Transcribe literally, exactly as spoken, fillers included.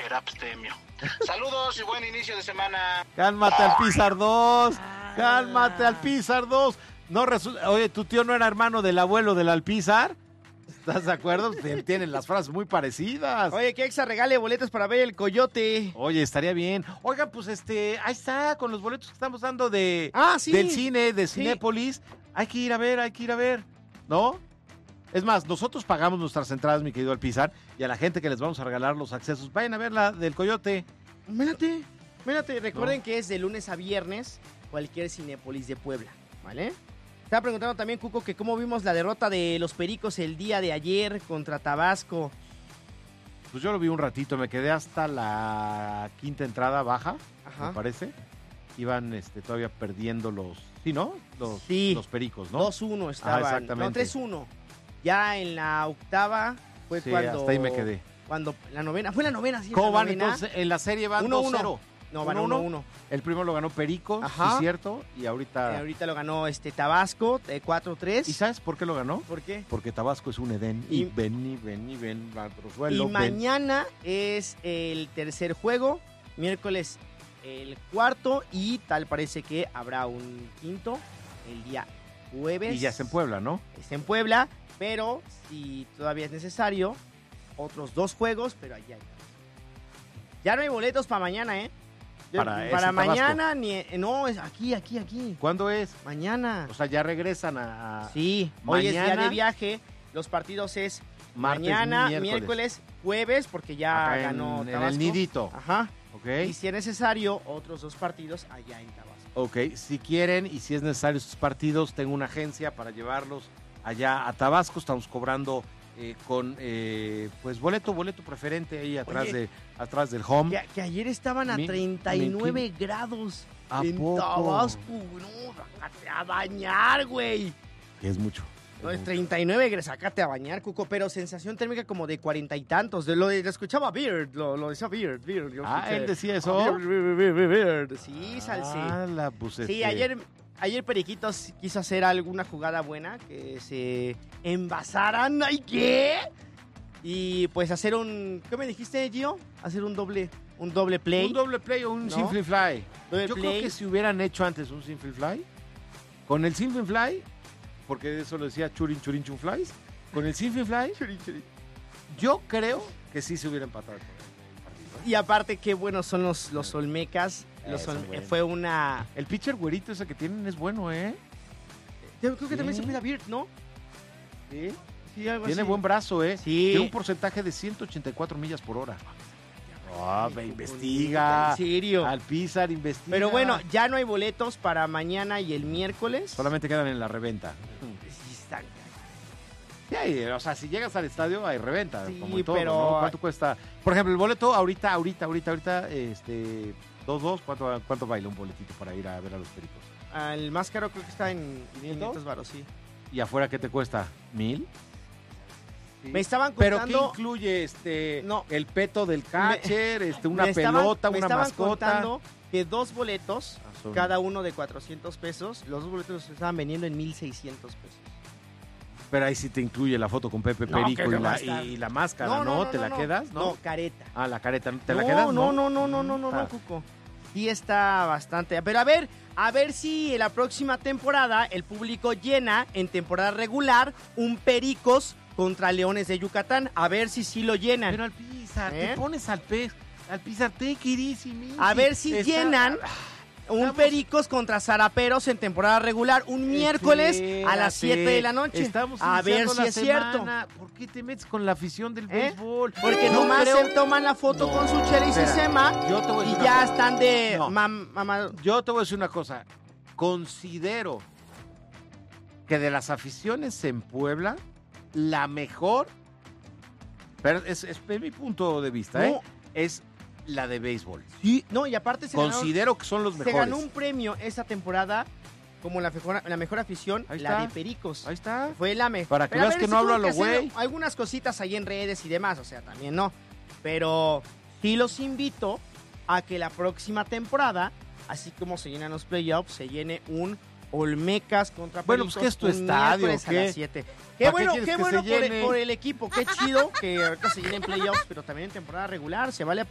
super abstemio. Saludos y buen inicio de semana. Cálmate, Alpizar dos. Cálmate, Alpizar dos. No resulta... Oye, ¿tu tío no era hermano del abuelo del Alpizar? ¿Estás de acuerdo? Tienen las frases muy parecidas. Oye, que Exa regale boletos para ver el Coyote. Oye, estaría bien. Oigan, pues este, ahí está, con los boletos que estamos dando de ah, sí. del cine, de sí. Cinépolis. Hay que ir a ver, hay que ir a ver, ¿no? Es más, nosotros pagamos nuestras entradas, mi querido Alpizar, y a la gente que les vamos a regalar los accesos, vayan a ver la del Coyote. Mírate, mírate. Recuerden ¿no? que es de lunes a viernes, cualquier Cinépolis de Puebla, ¿vale? Estaba preguntando también, Cuco, que cómo vimos la derrota de los Pericos el día de ayer contra Tabasco. Pues yo lo vi un ratito, me quedé hasta la quinta entrada baja, Ajá. me parece. Iban este, todavía perdiendo los... ¿Sí, no? Los, sí. los Pericos, ¿no? dos uno estaban. Ah, exactamente. No, tres uno. Ya en la octava fue sí, cuando... hasta ahí me quedé. Cuando la novena... Fue la novena, sí. ¿Cómo van novena. entonces? En la serie van dos cero. No, van uno uno. El primero lo ganó Pericos, Ajá. sí, cierto, y ahorita... Eh, ahorita lo ganó este Tabasco, eh, cuatro tres. ¿Y sabes por qué lo ganó? ¿Por qué? Porque Tabasco es un Edén, y, y ven, y ven, y ven, suelo, Y ven. mañana es el tercer juego, miércoles el cuarto, y tal parece que habrá un quinto el día jueves. Y ya es en Puebla, ¿no? Es en Puebla, pero si todavía es necesario, otros dos juegos, pero allá hay. Ya no hay boletos para mañana, ¿eh? Para, para mañana, ni, no, es aquí, aquí, aquí. ¿Cuándo es? Mañana. O sea, ya regresan a... Sí, mañana, hoy es día de viaje, los partidos es martes, mañana, miércoles. miércoles, jueves, porque ya Acá ganó en, Tabasco. en el Nidito. Ajá. Okay. Y si es necesario, otros dos partidos allá en Tabasco. Ok, si quieren y si es necesario estos partidos, tengo una agencia para llevarlos allá a Tabasco. Estamos cobrando eh, con, eh, pues, boleto, boleto preferente ahí atrás, Oye, de, atrás del home. Que, que ayer estaban a Mi, treinta y nueve mi, grados ¿A en poco? Tabasco. No, sácate a bañar, güey. Es mucho. No, es treinta y nueve, sácate a bañar, Cuco, pero sensación térmica como de cuarenta y tantos. De lo, de, lo escuchaba Beard, lo, lo decía Beard, Beard. Yo Ah, escuché, él decía eso. Oh, Beard, Beard, Beard, Beard. Sí, Salsi. Ah, la pues Sí, este... ayer, ayer Periquitos quiso hacer alguna jugada buena, que se envasaran, ¿ay qué? Y pues hacer un, ¿qué me dijiste, Gio? Hacer un doble, un doble play. Un doble play o un ¿no? simple fly. Doble Yo play. creo que si hubieran hecho antes un simple fly, con el simple fly, porque eso lo decía Churin Churin Chun Flies, con el simple fly, Churin, churin. yo creo que sí se hubiera empatado con el partido. Y aparte, qué buenos son los, los Olmecas. Los Eso, Ol- bueno. Fue una... El pitcher güerito ese que tienen es bueno, ¿eh? Yo creo que Sí. también se pide Beard, ¿no? Sí. Sí, algo Tiene así. buen brazo, ¿eh? Sí. Tiene un porcentaje de ciento ochenta y cuatro millas por hora. Ah, ve, investiga. En serio. Alpizar, investiga. Pero bueno, ya no hay boletos para mañana y el miércoles. Solamente quedan en la reventa. Sí, están- Sí, hay, o sea, si llegas al estadio hay reventa, Sí, como en todo, pero- ¿no? ¿Cuánto cuesta? Por ejemplo, el boleto ahorita, ahorita, ahorita, ahorita, este, dos dos, ¿cuánto, cuánto baila un boletito para ir a ver a los Pericos? El más caro creo que está en quinientos varos, sí. ¿Y afuera qué te cuesta? ¿Mil? Sí. Me estaban ¿Pero qué contando... incluye este No. el peto del catcher, este, una me estaban- pelota, me una estaban mascota? contando que dos boletos, Ah, son- cada uno de cuatrocientos pesos, los dos boletos se estaban vendiendo en mil seiscientos pesos. Pero ahí sí te incluye la foto con Pepe No, Perico que y no va la, a estar. y la máscara, ¿no? ¿Te la quedas? ¿no? No, careta. Ah, la careta, ¿te la no, quedas? No, no, no, no, no, no, Ah. no, Cuco. Sí está bastante. Pero a ver, a ver si en la próxima temporada el público llena en temporada regular un Pericos contra Leones de Yucatán. A ver si sí lo llenan. Pero Alpizar, ¿Eh? te pones al pez, Alpizar, te queridísimo. A ver si Está- llenan un Estamos- Pericos contra Zaraperos en temporada regular un miércoles a las Espérate, siete de la noche. Estamos A ver iniciando si la es cierto. semana. ¿Por qué te metes con la afición del ¿Eh? béisbol? Porque No nomás creo- se toman la foto No, con su chela y espera, sistema yo te voy a y decir ya una cosa. están de No. mam- mamá. Yo te voy a decir una cosa. Considero que de las aficiones en Puebla, la mejor, pero es, es, es mi punto de vista, No. ¿eh? Es la de béisbol. Sí, no, y aparte se ganó, Considero que son los se mejores. ganó un premio esa temporada como la mejor, la mejor afición, Ahí la está. de Pericos. Ahí está. Fue la mejor. Para que veas que no hablo a lo güey. Algunas cositas ahí en redes y demás, o sea, también no. Pero sí los invito a que la próxima temporada, así como se llenan los playoffs, se llene un Olmecas contra Bueno, Pericos. pues, ¿qué es tu un estadio, miércoles a qué? las siete. ¿Para Qué qué bueno, quieres qué que bueno se por el, llene? por el equipo, qué chido que ahorita se llenen playoffs, pero también en temporada regular se vale